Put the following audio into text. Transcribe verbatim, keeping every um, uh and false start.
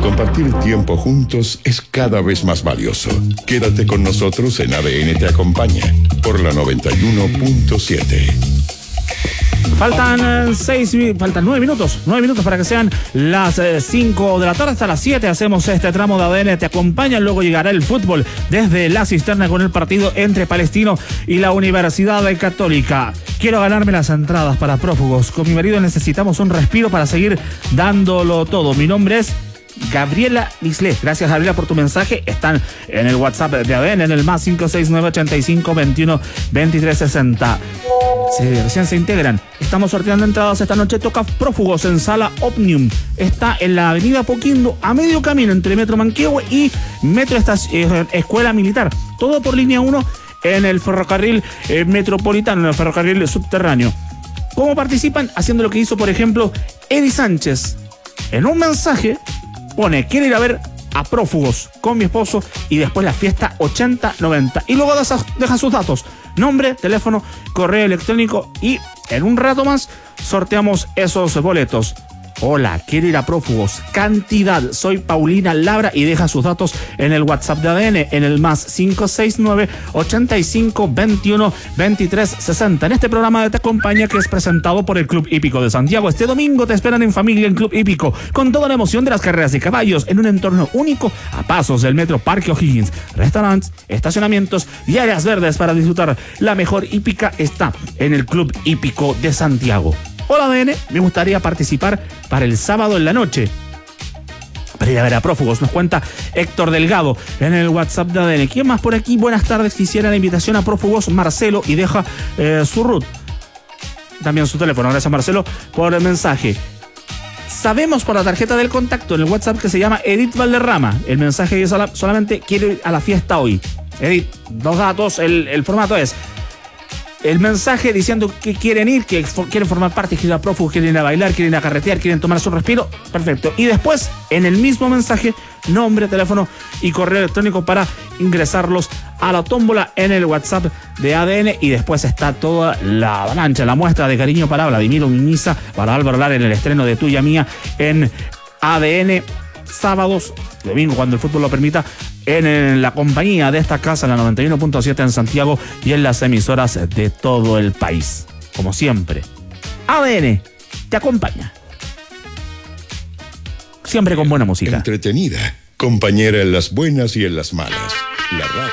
Compartir tiempo juntos es cada vez más valioso. Quédate con nosotros en A D N Te Acompaña por la noventa y uno punto siete. Faltan eh, seis, faltan nueve minutos, nueve minutos para que sean las eh, cinco de la tarde. Hasta las siete hacemos este tramo de A D N Te Acompaña. Luego llegará el fútbol desde la cisterna con el partido entre Palestino y la Universidad Católica. Quiero ganarme las entradas para Prófugos. Con mi marido necesitamos un respiro para seguir dándolo todo. Mi nombre es Gabriela Lislet. Gracias, Gabriela, por tu mensaje. Están en el WhatsApp de A D N en el más cinco seis nueve ochenta y cinco veintiuno veintitrés sesenta. Si recién se integran, estamos sorteando entradas esta noche. Toca Prófugos en Sala Omnium. Está en la avenida Poquindo, a medio camino entre Metro Manquehue y Metro Estac- eh, Escuela Militar. Todo por línea uno en el ferrocarril eh, metropolitano, en el ferrocarril subterráneo. ¿Cómo participan? Haciendo lo que hizo, por ejemplo, Eddie Sánchez. En un mensaje pone: quiero ir a ver a Prófugos con mi esposo y después la fiesta ochenta noventa. Y luego deja, deja sus datos: nombre, teléfono, correo electrónico, y en un rato más sorteamos esos boletos. Hola, quiero ir a Prófugos. Cantidad. Soy Paulina Labra, y deja sus datos en el WhatsApp de A D N en el más cinco seis nueve ochenta y cinco veintiuno veintitrés sesenta. En este programa de Te Acompaña, que es presentado por el Club Hípico de Santiago. Este domingo te esperan en familia en Club Hípico, con toda la emoción de las carreras de caballos, en un entorno único a pasos del Metro Parque O'Higgins. Restaurantes, estacionamientos y áreas verdes para disfrutar. La mejor hípica está en el Club Hípico de Santiago. Hola, A D N, me gustaría participar para el sábado en la noche para ir a ver a Prófugos, nos cuenta Héctor Delgado en el WhatsApp de A D N. ¿Quién más por aquí? Buenas tardes, quisiera la invitación a Prófugos, Marcelo, y deja eh, su root, también su teléfono. Gracias, Marcelo, por el mensaje. Sabemos por la tarjeta del contacto en el WhatsApp que se llama Edith Valderrama. El mensaje es solamente: quiero ir a la fiesta hoy. Edith, dos datos, el, el formato es el mensaje diciendo que quieren ir, que quieren formar parte, quieren ir a Prófugos, quieren ir a bailar, quieren ir a carretear, quieren tomar su respiro. Perfecto. Y después, en el mismo mensaje, nombre, teléfono y correo electrónico para ingresarlos a la tómbola en el WhatsApp de A D N. Y después está toda la avalancha, la muestra de cariño para Vladimiro Mimiza, para Álvaro Lara en el estreno de Tuya Mía en A D N. Sábados, domingo, cuando el fútbol lo permita, en, en la compañía de esta casa, en la noventa y uno punto siete en Santiago y en las emisoras de todo el país. Como siempre, A D N te acompaña. Siempre con buena música. Entretenida, compañera en las buenas y en las malas. La radio.